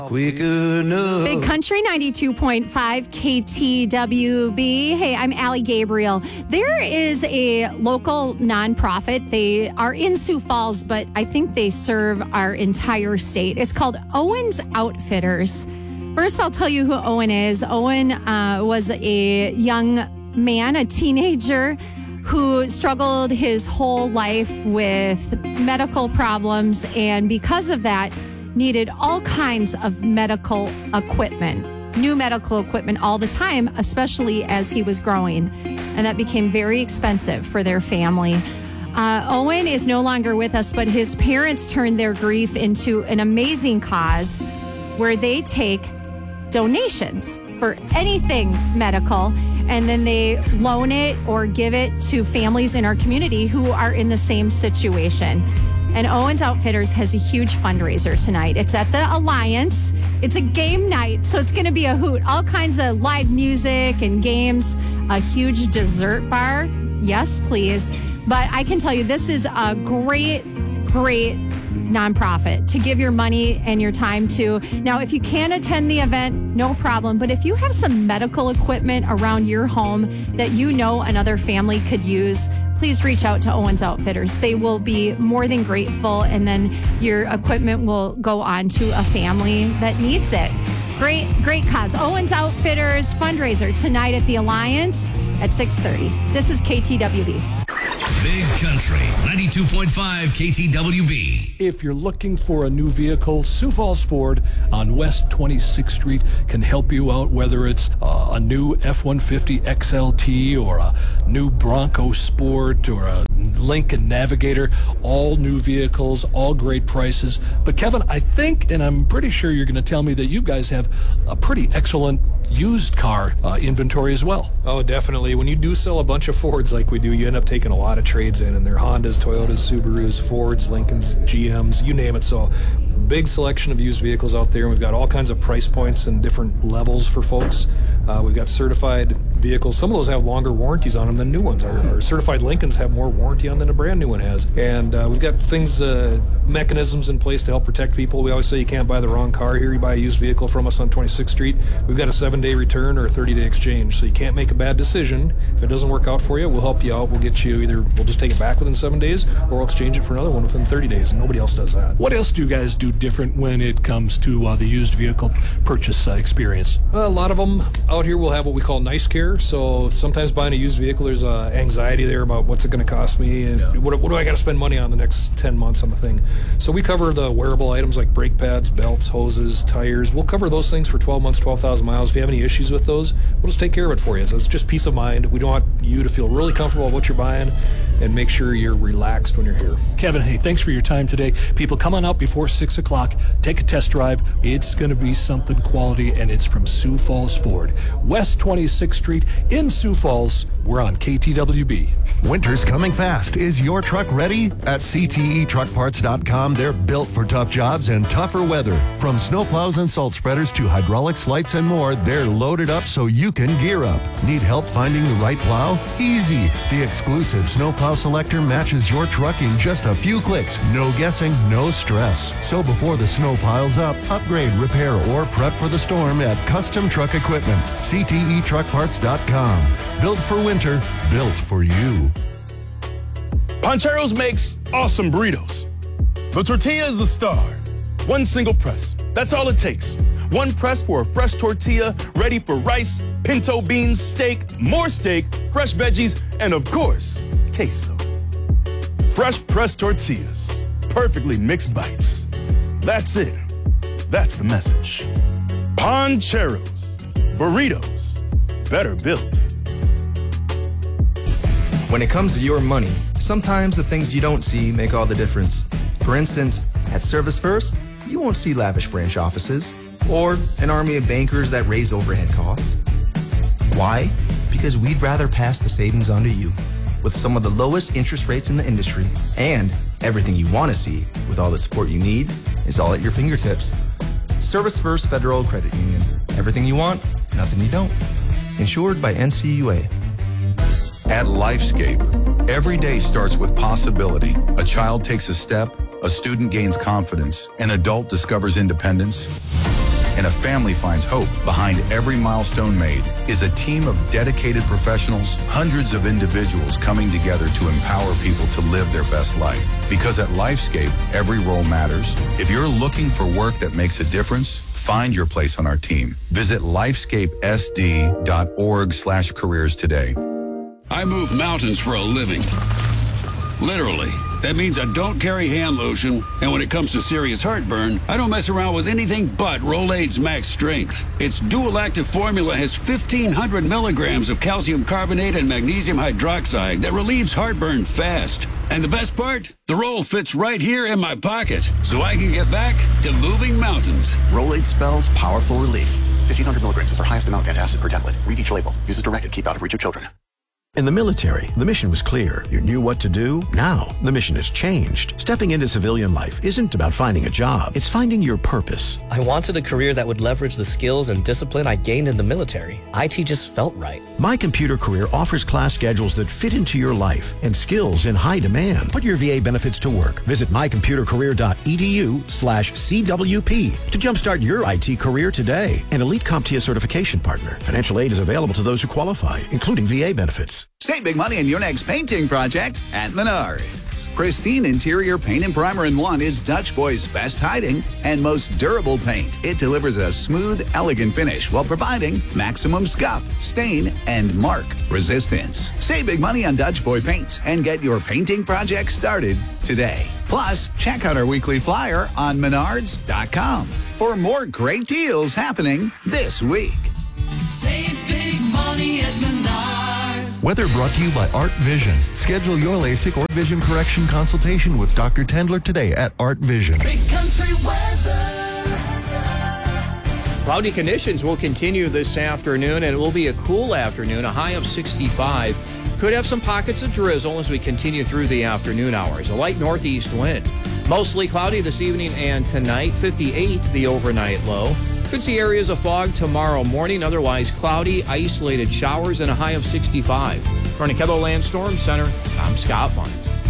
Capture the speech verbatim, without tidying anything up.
Quick enough. Big Country ninety-two point five K T W B. Hey, I'm Allie Gabriel. There is a local nonprofit. They are in Sioux Falls, but I think they serve our entire state. It's called Owens Outfitters. First, I'll tell you who Owen is. Owen uh, was a young man, a teenager, who struggled his whole life with medical problems, and because of that, needed all kinds of medical equipment, new medical equipment all the time, especially as he was growing. And that became very expensive for their family. Uh, Owen is no longer with us, but his parents turned their grief into an amazing cause where they take donations for anything medical, and then they loan it or give it to families in our community who are in the same situation. And Owens Outfitters has a huge fundraiser tonight. It's at the Alliance. It's a game night, so it's going to be a hoot. All kinds of live music and games, a huge dessert bar. Yes, please. But I can tell you, this is a great, great nonprofit to give your money and your time to. Now, if you can attend the event, no problem. But if you have some medical equipment around your home that you know another family could use, please reach out to Owens Outfitters. They will be more than grateful, and then your equipment will go on to a family that needs it. Great, great cause. Owens Outfitters fundraiser tonight at the Alliance at six thirty. This is K T W B. Big Country ninety-two point five K T W B. If you're looking for a new vehicle, Sioux Falls Ford on West twenty-sixth Street can help you out, whether it's uh, a new F one fifty X L T or a new Bronco Sport or a Lincoln Navigator. All new vehicles, all great prices. But Kevin, I think, and I'm pretty sure you're going to tell me that you guys have a pretty excellent used car uh, inventory as well. Oh, definitely. When you do sell a bunch of Fords like we do, you end up taking a lot of trades in, and they're Hondas, Toyotas, Subarus, Fords, Lincolns, G Ms, you name it. So big selection of used vehicles out there. We've got all kinds of price points and different levels for folks. Uh, we've got certified vehicles. Some of those have longer warranties on them than new ones. Our, our certified Lincolns have more warranty on than a brand new one has. And uh, we've got things, uh, mechanisms in place to help protect people. We always say you can't buy the wrong car here. You buy a used vehicle from us on twenty-sixth Street. We've got a seven-day return or a thirty-day exchange, so you can't make a bad decision. If it doesn't work out for you, we'll help you out. We'll get you either, we'll just take it back within seven days, or we'll exchange it for another one within thirty days, and nobody else does that. What else do you guys do different when it comes to uh, the used vehicle purchase uh, experience? A lot of them out here will have what we call nice care. So sometimes buying a used vehicle, there's uh, anxiety there about what's it going to cost me, and yeah. what, what do I got to spend money on the next ten months on the thing. So we cover the wearable items like brake pads, belts, hoses, tires. We'll cover those things for twelve months, twelve thousand miles. If you have any issues with those, we'll just take care of it for you. So it's just peace of mind. We don't want you to feel really comfortable with what you're buying, and make sure you're relaxed when you're here. Kevin, hey, thanks for your time today. People, come on out before six o'clock. Take a test drive. It's going to be something quality, and it's from Sioux Falls Ford. West twenty-sixth Street in Sioux Falls. We're on K T W B. Winter's coming fast. Is your truck ready? At C T E Truck Parts dot com, they're built for tough jobs and tougher weather. From snowplows and salt spreaders to hydraulics, lights, and more, they're loaded up so you can gear up. Need help finding the right plow? Easy. The exclusive Snowplow Selector matches your truck in just a few clicks. No guessing, no stress. So before the snow piles up, upgrade, repair, or prep for the storm at Custom Truck Equipment. C T E Truck Parts dot com. Built for winter, built for you. Pancheros makes awesome burritos. The tortilla is the star. One single press. That's all it takes. One press for a fresh tortilla, ready for rice, pinto beans, steak, more steak, fresh veggies, and of course, queso. Fresh pressed tortillas. Perfectly mixed bites. That's it. That's the message. Pancheros. Burritos. Better built. When it comes to your money, sometimes the things you don't see make all the difference. For instance, at Service First, you won't see lavish branch offices or an army of bankers that raise overhead costs. Why? Because we'd rather pass the savings on to you with some of the lowest interest rates in the industry, and everything you want to see with all the support you need is all at your fingertips. Service First Federal Credit Union. Everything you want, nothing you don't. Insured by N C U A. At Lifescape, every day starts with possibility. A child takes a step, a student gains confidence, an adult discovers independence. and a family finds hope. Behind every milestone made is a team of dedicated professionals, hundreds of individuals coming together to empower people to live their best life. Because at Lifescape, every role matters. If you're looking for work that makes a difference, find your place on our team. Visit lifescapesd.org slash careers today. I move mountains for a living. Literally. That means I don't carry hand lotion, and when it comes to serious heartburn, I don't mess around with anything but Rolaids Max Strength. Its dual-active formula has fifteen hundred milligrams of calcium carbonate and magnesium hydroxide that relieves heartburn fast. And the best part? The roll fits right here in my pocket, so I can get back to moving mountains. Rolaids spells powerful relief. fifteen hundred milligrams is our highest amount of antacid per tablet. Read each label. Use as directed. Keep out of reach of children. In the military, the mission was clear. You knew what to do. Now, the mission has changed. Stepping into civilian life isn't about finding a job. It's finding your purpose. I wanted a career that would leverage the skills and discipline I gained in the military. I T just felt right. My Computer Career offers class schedules that fit into your life and skills in high demand. Put your V A benefits to work. Visit mycomputercareer.edu slash CWP to jumpstart your I T career today. An Elite CompTIA certification partner. Financial aid is available to those who qualify, including V A benefits. Save big money on your next painting project at Menards. Pristine Interior Paint and Primer in One is Dutch Boy's best hiding and most durable paint. It delivers a smooth, elegant finish while providing maximum scuff, stain, and mark resistance. Save big money on Dutch Boy paints and get your painting project started today. Plus, check out our weekly flyer on menards dot com for more great deals happening this week. Save big money at Menards. Weather brought to you by Art Vision. Schedule your LASIK or vision correction consultation with Doctor Tendler today at Art Vision. Big country weather. Cloudy conditions will continue this afternoon, and it will be a cool afternoon, a high of sixty-five. Could have some pockets of drizzle as we continue through the afternoon hours. A light northeast wind. Mostly cloudy this evening and tonight, fifty-eight the overnight low. Could see areas of fog tomorrow morning, otherwise cloudy, isolated showers, and a high of sixty-five. From the KEBO Land Storm Center, I'm Scott Barnes.